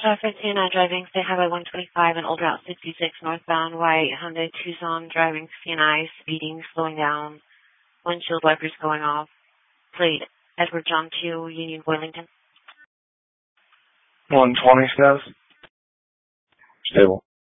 Traffic CNI driving State Highway 125 and Old Route 66 northbound, white Hyundai Tucson driving CNI, speeding, slowing down, windshield wipers going off. Plate Edward John Q, Union Boylington. 120 says. Stable.